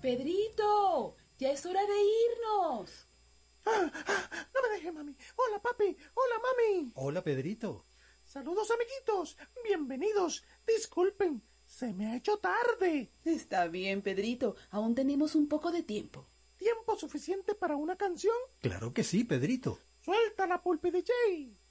Pedrito, ya es hora de irnos. No me dejes, mami. Hola, papi. Hola, mami. Hola, Pedrito. Saludos, amiguitos. Bienvenidos. Disculpen, se me ha hecho tarde. Está bien, Pedrito, aún tenemos un poco de tiempo. ¿Tiempo suficiente para una canción? Claro que sí, Pedrito. Suelta la Pulpi DJ.